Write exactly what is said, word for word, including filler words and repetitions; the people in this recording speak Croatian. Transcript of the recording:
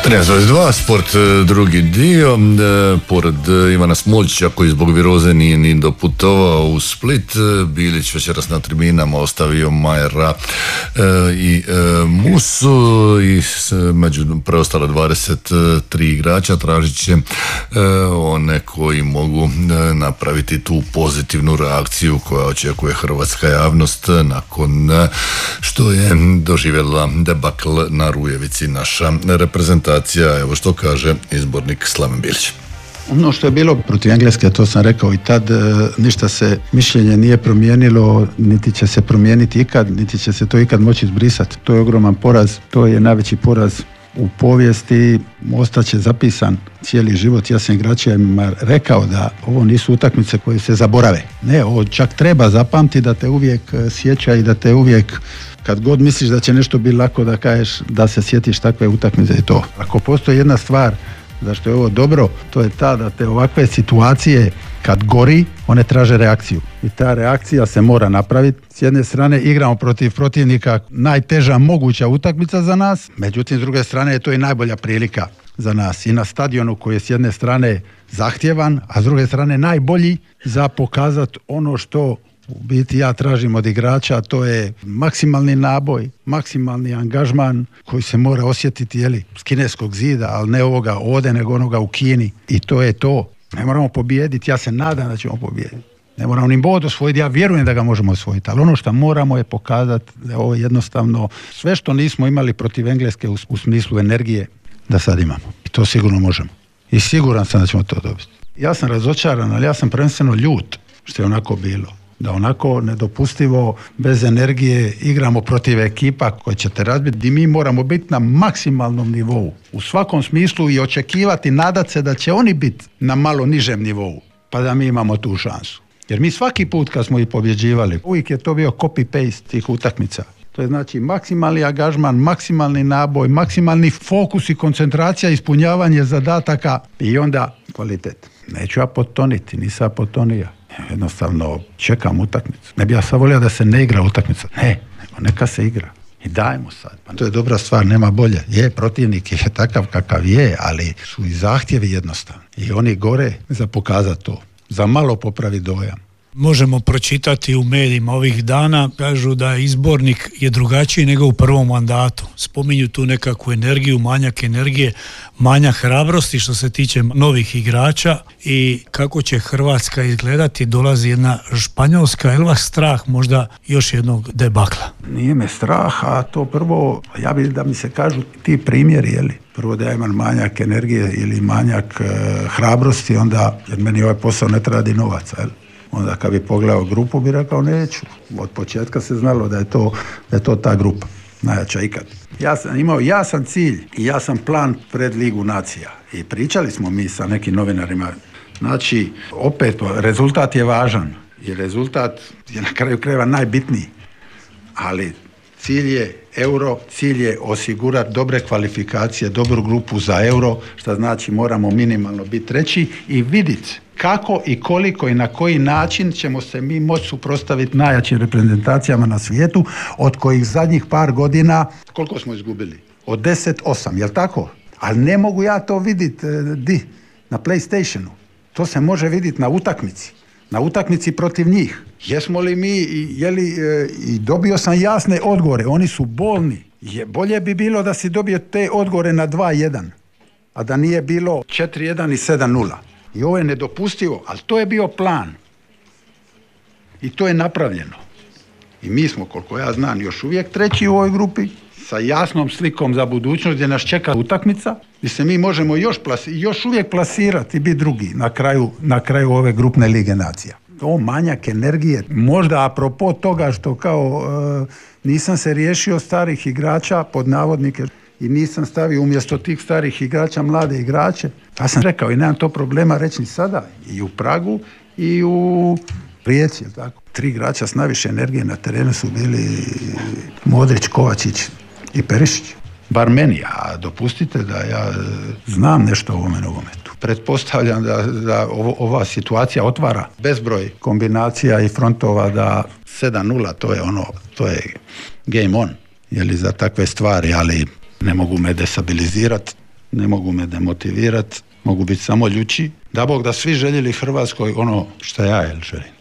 trinaest dvadeset dva, sport drugi dio. Pored Ivana Smolčića koji zbog viroze nije ni doputovao u Split, Bilić večeras na tribinama ostavio Majera i Musu i među preostala dvadeset tri igrača tražit će one koji mogu napraviti tu pozitivnu reakciju koja očekuje hrvatska javnost nakon što je doživjela debakl na Rujevici naša reprezentacija. Evo što kaže izbornik Slaven Bilić. Ono što je bilo protiv Engleske, to sam rekao i tad, ništa se mišljenje nije promijenilo, niti će se promijeniti ikad, niti će se to ikad moći izbrisati. To je ogroman poraz, to je najveći poraz u povijesti, ostaće zapisan cijeli život. Ja sam igračima rekao da ovo nisu utakmice koje se zaborave. Ne, ovo čak treba zapamti, da te uvijek sjeća i da te uvijek, kad god misliš da će nešto biti lako, da kažeš da se sjetiš takve utakmice i to. Ako postoji jedna stvar zašto je ovo dobro, to je ta da te ovakve situacije kad gori, one traže reakciju. I ta reakcija se mora napraviti. S jedne strane igramo protiv protivnika, najteža moguća utakmica za nas, međutim s druge strane je to i najbolja prilika za nas. I na stadionu koji je s jedne strane zahtjevan, a s druge strane najbolji za pokazati ono što u biti ja tražim od igrača, to je maksimalni naboj, maksimalni angažman koji se mora osjetiti, jeli, s kineskog zida, ali ne ovoga ovdje, nego onoga u Kini. I to je to. Ne moramo pobijediti, ja se nadam da ćemo pobijediti. Ne moramo ni bod osvojiti, ja vjerujem da ga možemo osvojiti, ali ono što moramo je pokazati da je ovo jednostavno sve što nismo imali protiv Engleske u, u smislu energije, da sad imamo. I to sigurno možemo. I siguran sam da ćemo to dobiti. Ja sam razočaran, ali ja sam prvenstveno ljut što je onako bilo. Da onako nedopustivo, bez energije igramo protiv ekipa koje ćete razbiti, gdje mi moramo biti na maksimalnom nivou. U svakom smislu i očekivati, nadat se da će oni biti na malo nižem nivou, pa da mi imamo tu šansu. Jer mi svaki put kad smo ih pobjeđivali, uvijek je to bio copy-paste tih utakmica. To je znači maksimalni angažman, maksimalni naboj, maksimalni fokus i koncentracija, ispunjavanje zadataka i onda kvalitet. Neću ja potoniti, nisam potonija. Jednostavno čekam utakmicu. Ne bi ja sad volio da se ne igra utakmica. Ne, nego neka se igra. I dajmo sad. Pa to je dobra stvar, nema bolje. Je, protivnik je takav kakav je, ali su i zahtjevi jednostavni. I oni gore za pokazati to. Za malo popravi dojam. Možemo pročitati u medijima ovih dana, kažu da izbornik je drugačiji nego u prvom mandatu. Spominju tu nekakvu energiju, manjak energije, manjak hrabrosti što se tiče novih igrača i kako će Hrvatska izgledati. Dolazi jedna Španjolska, je li vas strah možda još jednog debakla? Nije me strah, a to prvo, ja bih da mi se kažu ti primjeri, jeli? Prvo da ja imam manjak energije ili manjak e, hrabrosti, onda, jer meni ovaj posao ne treba di novaca, jel? Onda kad bi pogledao grupu bi rekao neću. Od početka se znalo da je to, da je to ta grupa, najjača ikad. Ja sam imao jasan cilj i jasan plan pred Ligu nacija. I pričali smo mi sa nekim novinarima. Znači, opet, rezultat je važan. I rezultat je na kraju krajeva najbitniji. Ali cilj je euro, cilj je osigurati dobre kvalifikacije, dobru grupu za euro, što znači moramo minimalno biti treći i vidjeti kako i koliko i na koji način ćemo se mi moći suprotstaviti najjačim reprezentacijama na svijetu, od kojih zadnjih par godina, koliko smo izgubili? Od deset osam, jel tako? Ali ne mogu ja to vidjeti di? Na PlayStationu. To se može vidjeti na utakmici. Na utakmici protiv njih. Jesmo li mi, je li, i dobio sam jasne odgovore, oni su bolni. Je, bolje bi bilo da si dobio te odgovore na dva jedan, a da nije bilo četiri jedan i sedam nula. I ovo je nedopustivo, ali to je bio plan. I to je napravljeno. I mi smo, koliko ja znam, još uvijek treći u ovoj grupi, sa jasnom slikom za budućnost gdje nas čeka utakmica, gdje se mi možemo još, plasi, još uvijek plasirati i biti drugi na kraju, na kraju ove grupne lige nacija. To manjak energije, možda apropo toga što kao e, nisam se riješio starih igrača, pod navodnike, i nisam stavio umjesto tih starih igrača mlade igrače. Ja sam rekao i nemam to problema reći ni sada, i u Pragu i u Rijeci, tako. Tri igrača s najviše energije na terenu su bili Modrić, Kovačić i Perišić. Bar meni, a dopustite da ja znam nešto o ovome nogometu. Pretpostavljam da, da ovo, ova situacija otvara bezbroj kombinacija i frontova, da sedam nula, to je ono, to je game on, jeli, za takve stvari, ali ne mogu me destabilizirati ne mogu me demotivirati, mogu biti samo ljuči. Da Bog da svi željeli Hrvatskoj ono što ja jel želim.